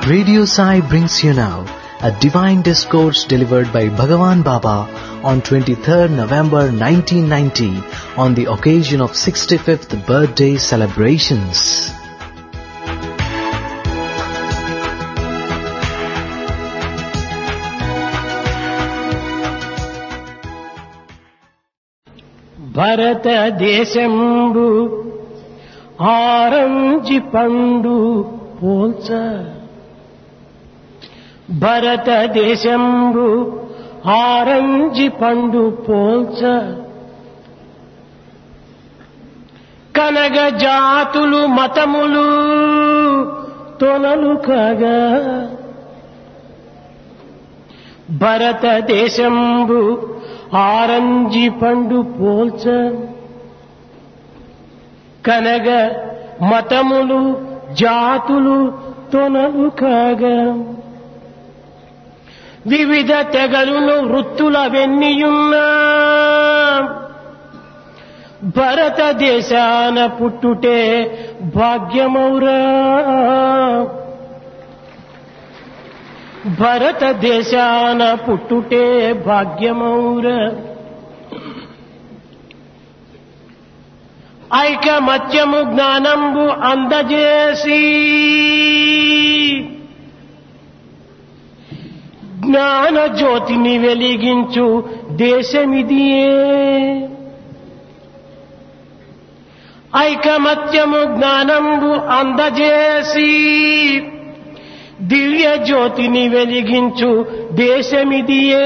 Radio Sai brings you now a divine discourse delivered by Bhagavan Baba on 23rd November 1990 on the occasion of 65th birthday celebrations. భారతదేశంబు orange పండు పోల్చ భారతదేశంబు orange పండు పోల్చ కనగ జాతులు మతములు తొలలు కాగా భారతదేశంబు orange పండు పోల్చ కనగ మతములు జాతులు తొనలు కాగా వివిధ తెగలును వృత్తుల వెన్నియున్నా భారతదేశాన పుట్టుటే భాగ్యమౌరా భారతదేశాన పుట్టుటే భాగ్యమౌర ఐకమత్యము జ్ఞానంబు అందజేసి జ్ఞాన జ్యోతిని వెలిగించు దేశమిదియే ఐకమత్యము జ్ఞానంబు అందజేసి దివ్య జ్యోతిని వెలిగించు దేశమిదియే